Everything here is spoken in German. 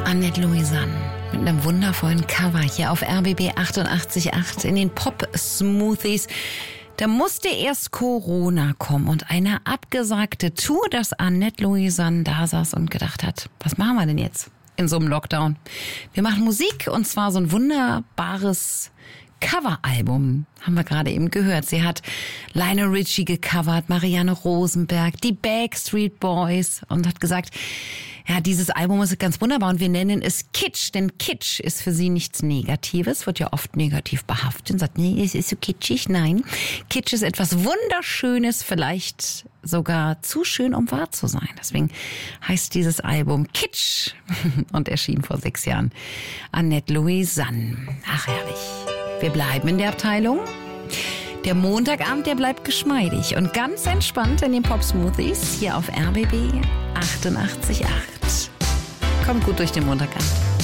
Annette Louisanne mit einem wundervollen Cover hier auf RBB 88.8 in den Pop-Smoothies. Da musste erst Corona kommen und eine abgesagte Tour, dass Annette Louisanne da saß und gedacht hat, was machen wir denn jetzt in so einem Lockdown? Wir machen Musik und zwar so ein wunderbares Coveralbum, haben wir gerade eben gehört. Sie hat Lionel Richie gecovert, Marianne Rosenberg, die Backstreet Boys und hat gesagt, ja, dieses Album ist ganz wunderbar und wir nennen es Kitsch, denn Kitsch ist für sie nichts Negatives, wird ja oft negativ behaftet und sagt, nee, es ist so kitschig. Nein, Kitsch ist etwas Wunderschönes, vielleicht sogar zu schön, um wahr zu sein. Deswegen heißt dieses Album Kitsch und erschien vor 6 Jahren. Annette Louisanne. Ach, herrlich. Wir bleiben in der Abteilung. Der Montagabend, der bleibt geschmeidig und ganz entspannt in den Pop-Smoothies hier auf RBB 88.8. Kommt gut durch den Montagabend.